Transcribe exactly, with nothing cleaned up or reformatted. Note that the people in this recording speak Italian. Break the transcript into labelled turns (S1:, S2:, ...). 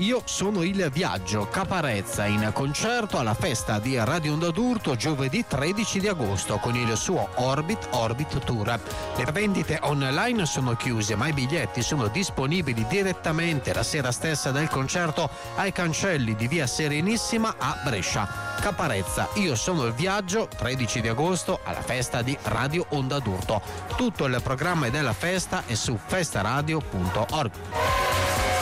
S1: Io sono il Viaggio, Caparezza in concerto alla festa di Radio Onda d'Urto giovedì tredici di agosto con il suo Orbit Orbit Tour. Le vendite online sono chiuse, ma i biglietti sono disponibili direttamente la sera stessa del concerto ai cancelli di via Serenissima a Brescia. Caparezza, Io sono il Viaggio, tredici di agosto alla festa di Radio Onda d'Urto. Tutto il programma della festa è su festaradio punto org.